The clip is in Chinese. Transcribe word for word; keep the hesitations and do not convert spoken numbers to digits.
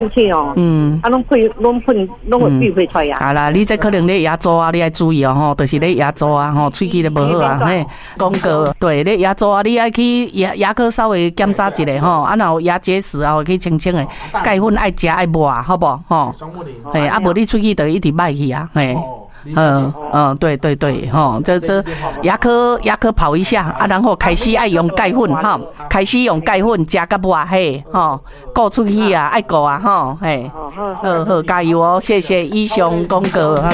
气哦，嗯，啊，拢会拢喷拢会闭会出来呀。 好啦，你这可能咧牙周啊，你爱注意哦，吼，就是咧牙周啊，吼，喙齿咧无好啊，嘿，广告对咧牙周啊，你爱去牙牙科稍微检查一下吼，啊，然后牙结石啊，去清清的，钙粉爱食爱抹，好不好？吼，嘿，啊，无你喙齿就一直歹去啊，嘿。嗯嗯，对对对，吼，这这牙科牙科跑一下啊，然后开始爱用钙粉哈，开始用钙粉加个抹嘿，吼，顾出去啊，爱顾啊，吼，嘿，好好加油哦，谢谢医生公哥。